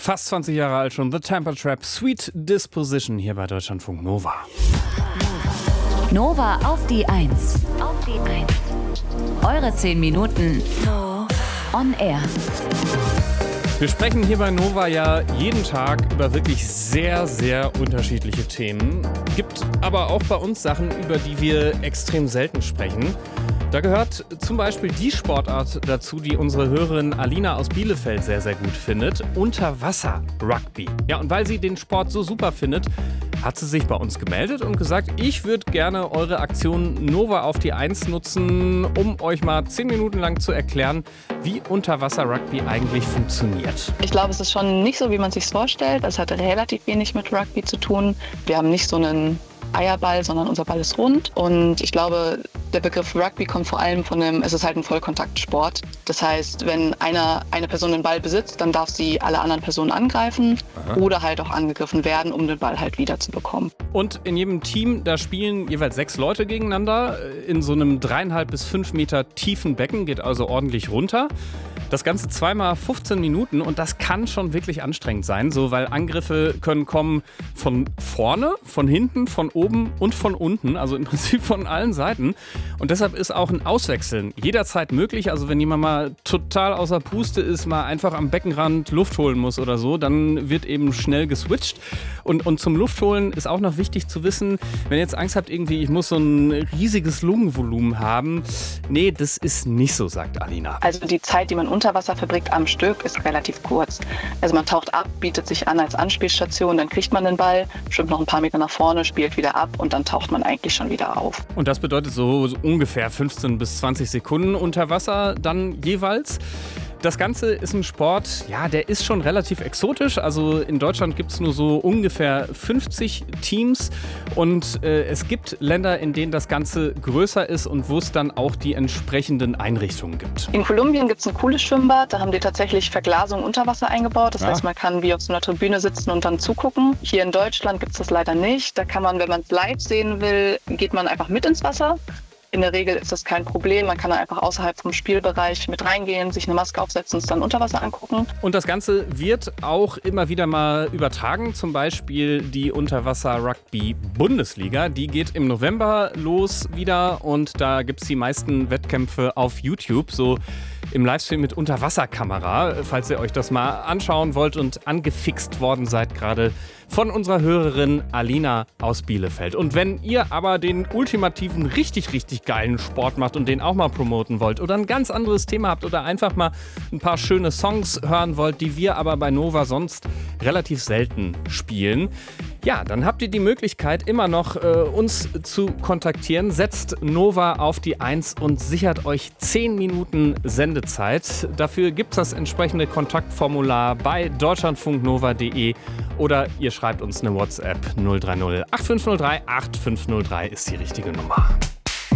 Fast 20 Jahre alt schon, The Temper Trap, Sweet Disposition hier bei Deutschlandfunk Nova. Nova auf die 1. Eure 10 Minuten on air. Wir sprechen hier bei Nova ja jeden Tag über wirklich sehr, sehr unterschiedliche Themen. Gibt aber auch bei uns Sachen, über die wir extrem selten sprechen. Da gehört zum Beispiel die Sportart dazu, die unsere Hörerin Alina aus Bielefeld sehr, sehr gut findet. Unterwasser-Rugby. Ja, und weil sie den Sport so super findet, hat sie sich bei uns gemeldet und gesagt, ich würde gerne eure Aktion Nova auf die 1 nutzen, um euch mal 10 Minuten lang zu erklären, wie Unterwasser-Rugby eigentlich funktioniert. Ich glaube, es ist schon nicht so, wie man es sich vorstellt. Es hat relativ wenig mit Rugby zu tun. Wir haben nicht so einen Eierball, sondern unser Ball ist rund. Und ich glaube, der Begriff Rugby kommt vor allem es ist halt ein Vollkontaktsport. Das heißt, wenn eine Person den Ball besitzt, dann darf sie alle anderen Personen angreifen oder halt auch angegriffen werden, um den Ball halt wieder zu bekommen. Und in jedem Team, da spielen jeweils 6 Leute gegeneinander in so einem 3,5 bis 5 Meter tiefen Becken, geht also ordentlich runter. Das Ganze zweimal 15 Minuten und das kann schon wirklich anstrengend sein, so, weil Angriffe können kommen von vorne, von hinten, von oben und von unten, also im Prinzip von allen Seiten. Und deshalb ist auch ein Auswechseln jederzeit möglich. Also wenn jemand mal total außer Puste ist, mal einfach am Beckenrand Luft holen muss oder so, dann wird eben schnell geswitcht. Und zum Luftholen ist auch noch wichtig zu wissen, wenn ihr jetzt Angst habt, irgendwie, ich muss so ein riesiges Lungenvolumen haben. Nee, das ist nicht so, sagt Alina. Also die Zeit, die man unter Wasser verbringt am Stück, ist relativ kurz. Also man taucht ab, bietet sich an als Anspielstation, dann kriegt man den Ball, schwimmt noch ein paar Meter nach vorne, spielt wieder ab und dann taucht man eigentlich schon wieder auf. Und das bedeutet so ungefähr 15 bis 20 Sekunden unter Wasser dann jeweils. Das Ganze ist ein Sport, ja, der ist schon relativ exotisch. Also in Deutschland gibt es nur so ungefähr 50 Teams und es gibt Länder, in denen das Ganze größer ist und wo es dann auch die entsprechenden Einrichtungen gibt. In Kolumbien gibt es ein cooles Schwimmbad, da haben die tatsächlich Verglasung unter Wasser eingebaut. Das heißt, man kann wie auf so einer Tribüne sitzen und dann zugucken. Hier in Deutschland gibt es das leider nicht. Da kann man, wenn man es live sehen will, geht man einfach mit ins Wasser. In der Regel ist das kein Problem. Man kann dann einfach außerhalb vom Spielbereich mit reingehen, sich eine Maske aufsetzen und es dann unter Wasser angucken. Und das Ganze wird auch immer wieder mal übertragen. Zum Beispiel die Unterwasser-Rugby-Bundesliga. Die geht im November los wieder und da gibt es die meisten Wettkämpfe auf YouTube. So im Livestream mit Unterwasserkamera, falls ihr euch das mal anschauen wollt und angefixt worden seid gerade von unserer Hörerin Alina aus Bielefeld. Und wenn ihr aber den ultimativen, richtig, richtig geilen Sport macht und den auch mal promoten wollt oder ein ganz anderes Thema habt oder einfach mal ein paar schöne Songs hören wollt, die wir aber bei Nova sonst relativ selten spielen, ja, dann habt ihr die Möglichkeit, immer noch uns zu kontaktieren. Setzt Nova auf die 1 und sichert euch 10 Minuten Sendezeit. Dafür gibt es das entsprechende Kontaktformular bei deutschlandfunknova.de oder ihr schreibt uns eine WhatsApp 030 8503 8503 ist die richtige Nummer.